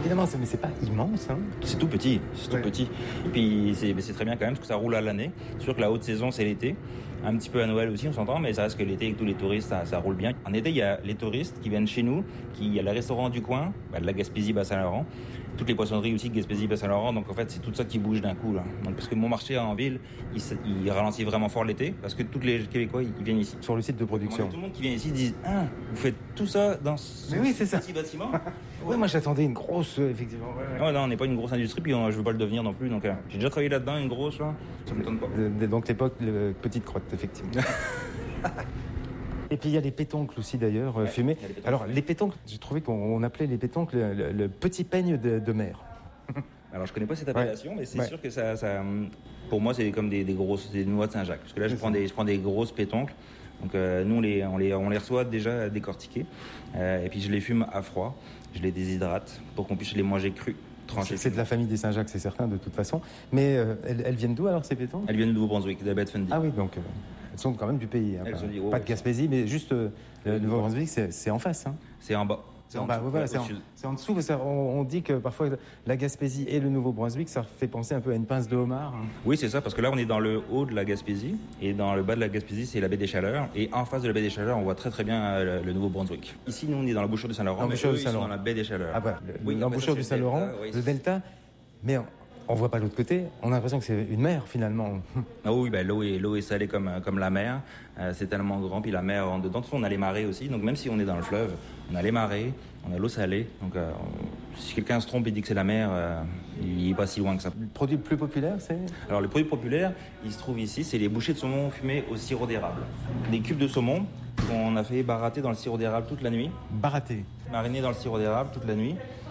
Évidemment, mais c'est pas immense. Hein. C'est tout petit, tout petit. Et puis c'est très bien quand même parce que ça roule à l'année. C'est sûr que la haute saison c'est l'été, un petit peu à Noël aussi on s'entend, mais ça reste que l'été avec tous les touristes ça roule bien. En été il y a les touristes qui viennent chez nous, il y a le restaurant du coin, de la Gaspésie Bas-Saint-Laurent, toutes les poissonneries aussi de Gaspésie Bas-Saint-Laurent, donc en fait c'est tout ça qui bouge d'un coup là. Donc, parce que mon marché en ville il ralentit vraiment fort l'été parce que tous les Québécois ils viennent ici. Sur le site de production. Tout le monde qui vient ici dit vous faites tout ça dans ce petit bâtiment. Oui, moi j'attendais une grosse, effectivement. Ouais. Non, on n'est pas une grosse industrie, puis je veux pas le devenir non plus. Donc, j'ai déjà travaillé là-dedans, une grosse, là, ça me m'étonne pas. Donc l'époque, petite crotte, effectivement. Et puis il y a les pétoncles aussi d'ailleurs, fumés. Alors les pétoncles, j'ai trouvé qu'on appelait les pétoncles le petit peigne de mer. Alors je connais pas cette appellation, mais c'est sûr que ça, pour moi c'est comme des grosses, des noix de Saint-Jacques. Parce que là je prends des grosses pétoncles. Donc nous on les reçoit déjà décortiqués, et puis je les fume à froid, je les déshydrate pour qu'on puisse les manger crus. C'est de la famille des Saint-Jacques, c'est certain de toute façon. Mais elles viennent d'où alors ces pétoncles? Elles viennent de Nouveau-Brunswick, de Bedfundy. Ah oui, donc elles sont quand même du pays. Hein, pas de Gaspésie, mais juste le Nouveau-Brunswick, c'est en face. Hein. C'est en bas. C'est en dessous. Parce on dit que parfois la Gaspésie et le Nouveau-Brunswick, ça fait penser un peu à une pince de homard. Hein. Oui, c'est ça, parce que là on est dans le haut de la Gaspésie et dans le bas de la Gaspésie, c'est la baie des Chaleurs. Et en face de la baie des Chaleurs, on voit très très bien le Nouveau-Brunswick. Ici, nous on est dans l'embouchure du Saint-Laurent, mais eux, ils sont dans la baie des Chaleurs. Ah bah, l'embouchure du Saint-Laurent, le delta, mais on voit pas l'autre côté. On a l'impression que c'est une mer finalement. Ah oui, l'eau est salée comme la mer. C'est tellement grand, puis la mer en dedans. De toute façon, on a les marées aussi. Donc même si on est dans le fleuve, on a les marées, on a l'eau salée. Donc si quelqu'un se trompe et dit que c'est la mer, il est pas si loin que ça. Le produit le plus populaire, c'est? Alors le produit populaire, il se trouve ici, c'est les bouchées de saumon fumées au sirop d'érable. Des cubes de saumon qu'on a fait barater dans le sirop d'érable toute la nuit. Barater. Mariner dans le sirop d'érable toute la nuit.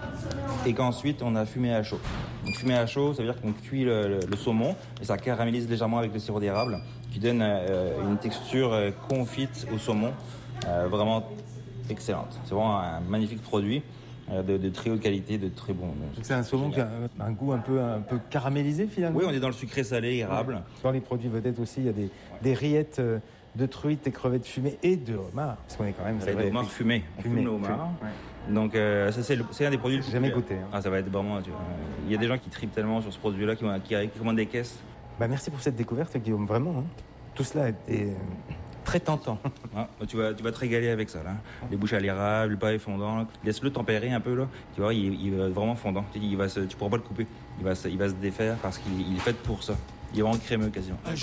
Et qu'ensuite on a fumé à chaud. Donc fumé à chaud, ça veut dire qu'on cuit le saumon et ça caramélise légèrement avec le sirop d'érable qui donne une texture confite au saumon vraiment excellente. C'est vraiment un magnifique produit de très haute qualité, de très bon. C'est un saumon qui a un goût un peu caramélisé finalement. Oui, on est dans le sucré salé érable. Dans les produits vedettes aussi, il y a des rillettes de truites, des crevettes fumées et de homard. Parce qu'on est quand même. C'est vrai, de homard fumé. On fume le homard. Donc ça c'est un des produits. J'ai jamais goûté. Hein. Ah, ça va être vraiment. Il y a des gens qui tripent tellement sur ce produit-là, qui commandent des caisses. Bah merci pour cette découverte, Guillaume. Vraiment, hein. Tout cela est très tentant. Ah, tu vas te régaler avec ça là. Les bouchées à l'érable, le pain fondant. Laisse-le tempérer un peu là. Tu vois, il va être vraiment fondant. Tu pourras pas le couper. Il va se défaire parce qu'il est fait pour ça. Il est vraiment crémeux quasiment.